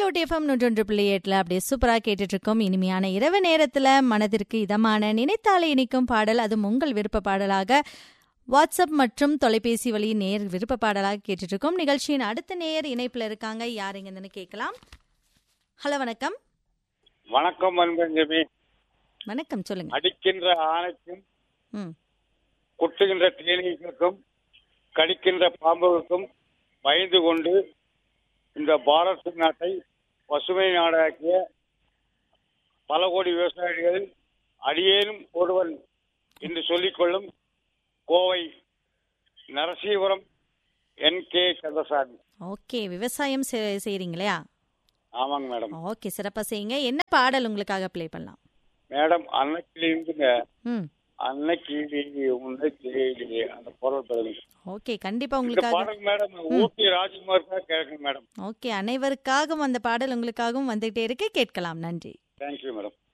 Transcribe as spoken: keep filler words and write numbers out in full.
ஊட்டிஎஃப்எம் நூற்றொன்று புள்ளி எட்டுல அப்படியே சூப்பரா கேட்டுட்டு இருக்கோம். இனிமையான இரவு நேரத்துல மனதிற்கு இதமான நினைத்தாலே இனிக்கும் பாடல், அதுவும் உங்கள் விருப்ப பாடலாக வாட்ஸ்அப் மற்றும் தொலைபேசி வழி நேர் விருப்ப பாடலாக கேட்டுட்டு இருக்கோம். நிகழ்ச்சியின் அடுத்த நேர் இணைப்புல இருக்காங்க. யாருங்கன்னு கேட்கலாம். ஹலோ, வணக்கம். வணக்கம் அன்பஞ்சமி. வணக்கம், சொல்லுங்க. அடிக்கின்ற ஆணைக்கும் ம் குட்டுகின்ற தேனீக்களுக்கும் கடிக்கின்ற பாம்புகளுக்கும் பயந்து கொண்டு இந்த பாரத் நாட்டை பசுமை நாடாக்கிய பல கோடி விவசாயிகளில் அடியேனும் ஒருவன் என்று சொல்லிக்கொள்ளும் Kovai Narasipuram N K Kandasamy. Okay, விவசாயம் செய்றீங்களா? ஆமாங்க மேடம். ஓகே, சிறப்பா செய்யுங்க. என்ன பாடல் உங்களுக்காக ப்ளே பண்ணலாம் மேடம்? அன்னைக்கு இருந்துங்க ம் அன்னைக்கு உன்னை தேடி அந்த பாடல் பாருங்க. ஓகே, கண்டிப்பா இந்த உங்களுக்காக. பாடல் மேடம் ஊட்டி ராஜ்குமாருக்காக கேட்குங்க மேடம். ஓகே, அனைவருக்காகவும் அந்த பாடல் உங்களுக்காகவும் வந்துகிட்டே இருக்கு, கேட்கலாம். நன்றி. Thank you madam.